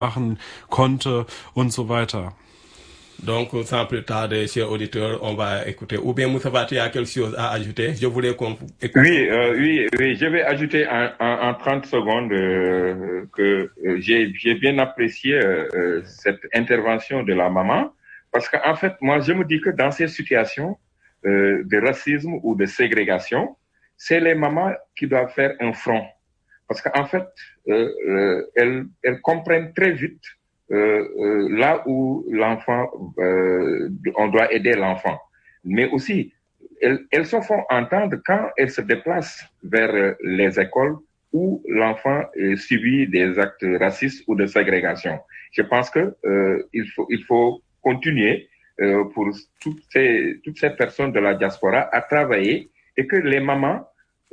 machen konnte und so weiter. Donc, sans plus tarder, chers auditeurs, on va écouter. Ou bien, Moussa, tu as quelque chose à ajouter? Je voulais qu'on écoute. Oui, je vais ajouter en 30 secondes que j'ai bien apprécié cette intervention de la maman, parce qu'en fait, moi, je me dis que dans ces situations de racisme ou de ségrégation, c'est les mamans qui doivent faire un front. Parce qu'en fait, elles comprennent très vite là où l'enfant, on doit aider l'enfant. Mais aussi, elles se font entendre quand elles se déplacent vers les écoles où l'enfant subit des actes racistes ou de ségrégation. Je pense que il faut continuer pour toutes ces personnes de la diaspora à travailler et que les mamans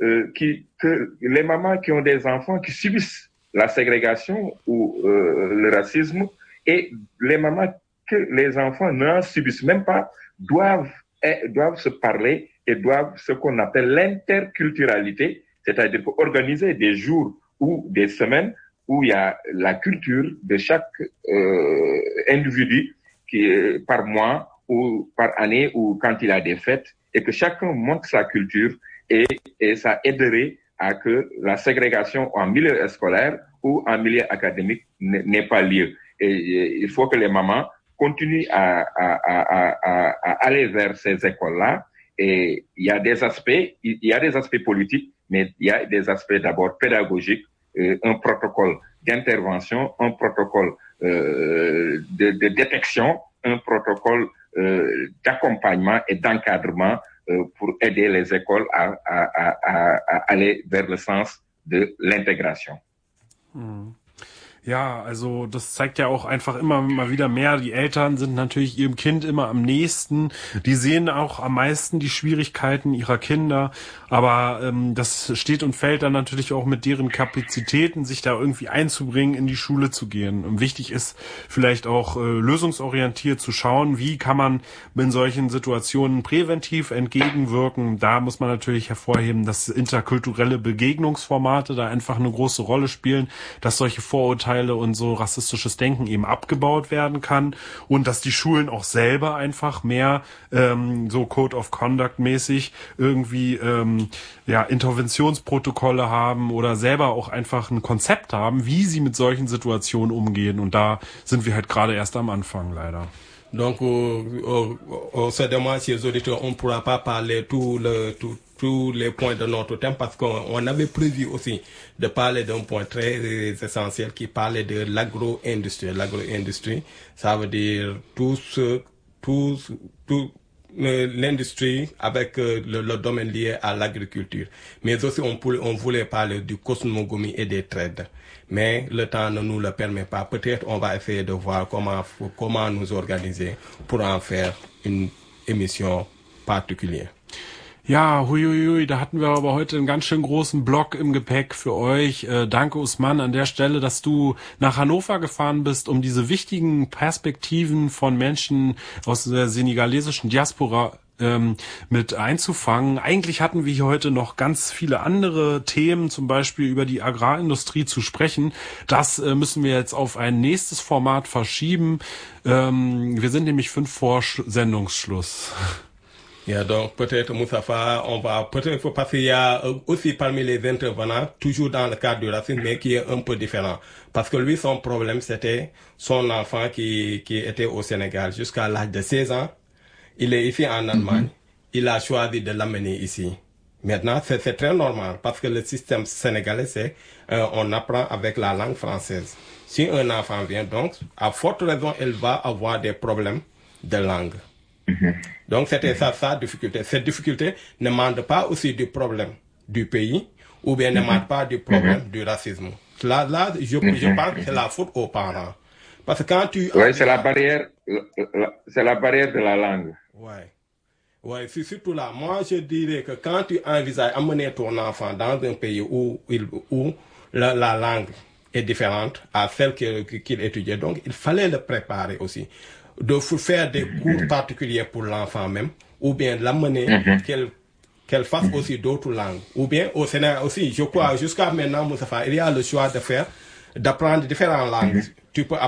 qui ont des enfants qui subissent la ségrégation ou le racisme et les mamans que les enfants n'en subissent même pas doivent se parler et doivent ce qu'on appelle l'interculturalité, c'est-à-dire pour organiser des jours ou des semaines où il y a la culture de chaque individu par mois ou par année ou quand il a des fêtes et que chacun montre sa culture et ça aiderait à que la ségrégation en milieu scolaire ou en milieu académique n'ait pas lieu. Et il faut que les mamans continuent à aller vers ces écoles-là. Et il y a des aspects politiques, mais il y a des aspects d'abord pédagogiques, un protocole d'intervention, un protocole de détection, un protocole d'accompagnement et d'encadrement pour aider les écoles à aller vers le sens de l'intégration. Ja, also das zeigt ja auch einfach immer mal wieder mehr. Die Eltern sind natürlich ihrem Kind immer am nächsten. Die sehen auch am meisten die Schwierigkeiten ihrer Kinder. Aber das steht und fällt dann natürlich auch mit deren Kapazitäten, sich da irgendwie einzubringen, in die Schule zu gehen. Und wichtig ist vielleicht auch lösungsorientiert zu schauen, wie kann man in solchen Situationen präventiv entgegenwirken. Da muss man natürlich hervorheben, dass interkulturelle Begegnungsformate da einfach eine große Rolle spielen, dass solche Vorurteile und so rassistisches Denken eben abgebaut werden kann und dass die Schulen auch selber einfach mehr so Code of Conduct mäßig irgendwie Interventionsprotokolle haben oder selber auch einfach ein Konzept haben, wie sie mit solchen Situationen umgehen, und da sind wir halt gerade erst am Anfang leider. Donc, c'est dommage, chers auditeurs, on ne pourra pas parler tous les points de notre thème parce qu'on avait prévu aussi de parler d'un point très essentiel qui parlait de l'agro-industrie. L'agro-industrie, ça veut dire l'industrie avec le domaine lié à l'agriculture. Mais aussi, on voulait parler du cosmogonie et des trades. Mais le temps ne nous le permet pas. Peut-être on va essayer de voir comment nous organiser pour en faire une émission particulière. Ja, huiuiui, da hatten wir aber heute einen ganz schön großen Block im Gepäck für euch. Danke, Usman, an der Stelle, dass du nach Hannover gefahren bist, um diese wichtigen Perspektiven von Menschen aus der senegalesischen Diaspora mit einzufangen. Eigentlich hatten wir hier heute noch ganz viele andere Themen, zum Beispiel über die Agrarindustrie zu sprechen. Das müssen wir jetzt auf ein nächstes Format verschieben. Wir sind nämlich 5 vor Sendungsschluss. Yeah, donc peut-être Moustapha, parce qu'il y a aussi parmi les intervenants, toujours dans le cadre du racisme, mais qui est un peu différent. Parce que lui, son problème, c'était son enfant qui était au Sénégal jusqu'à l'âge de 16 ans. Il est ici en Allemagne. Il a choisi de l'amener ici. Maintenant, c'est très normal parce que le système sénégalais, c'est on apprend avec la langue française. Si un enfant vient, donc, à forte raison, il va avoir des problèmes de langue. Donc c'était sa difficulté. Cette difficulté ne demande pas aussi du problème du pays ou bien ne demande pas du problème du racisme. Là, je pense que c'est la faute aux parents. Parce que quand tu... Oui, c'est la barrière de la langue. Ouais, c'est surtout là. Moi, je dirais que quand tu envisages amener ton enfant dans un pays où la langue est différente à celle qu'il étudiait, donc il fallait le préparer aussi. De faire des cours particuliers pour l'enfant même, ou bien l'amener qu'elle fasse aussi d'autres langues. Ou bien au Sénégal aussi, je crois, jusqu'à maintenant, Moustapha, il y a le choix d'apprendre différentes langues. Tu peux